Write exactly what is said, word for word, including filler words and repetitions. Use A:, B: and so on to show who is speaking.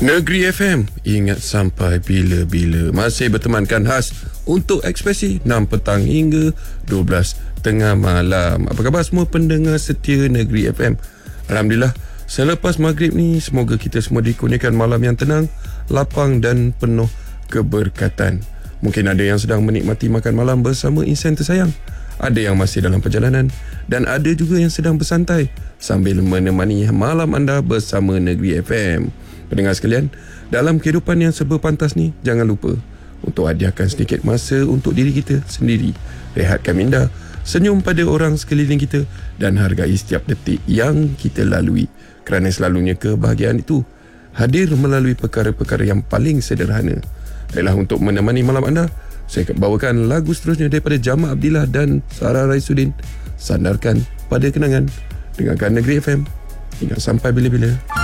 A: Negeri F M, ingat sampai bila-bila. Masih bertemankan khas untuk ekspresi enam petang hingga dua belas tengah malam. Apa khabar semua pendengar setia Negeri F M? Alhamdulillah, selepas maghrib ni semoga kita semua dikurniakan malam yang tenang, lapang dan penuh keberkatan. Mungkin ada yang sedang menikmati makan malam bersama insan tersayang, ada yang masih dalam perjalanan, dan ada juga yang sedang bersantai sambil menemani malam anda bersama Negeri F M. Pendengar sekalian, dalam kehidupan yang serba pantas ni, jangan lupa untuk hadiahkan sedikit masa untuk diri kita sendiri. Rehatkan minda, senyum pada orang sekeliling kita dan hargai setiap detik yang kita lalui. Kerana selalunya kebahagiaan itu hadir melalui perkara-perkara yang paling sederhana. Baiklah, untuk menemani malam anda, saya akan bawakan lagu seterusnya daripada Jamal Abdillah dan Sarah Raisuddin. Sandarkan pada kenangan. Dengarkan Negeri F M hingga sampai bila-bila.